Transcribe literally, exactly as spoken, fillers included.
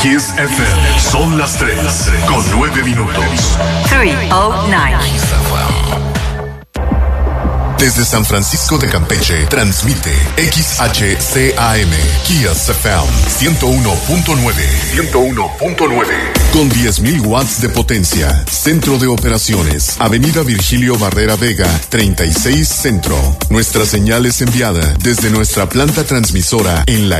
Kiss F M. Son las tres con nueve minutos. three oh nine. Desde San Francisco de Campeche, transmite X H C A M, Kiss F M, ciento uno punto nueve. ciento uno punto nueve. Con diez mil watts de potencia. Centro de operaciones, Avenida Virgilio Barrera Vega, treinta y seis Centro. Nuestra señal es enviada desde nuestra planta transmisora en la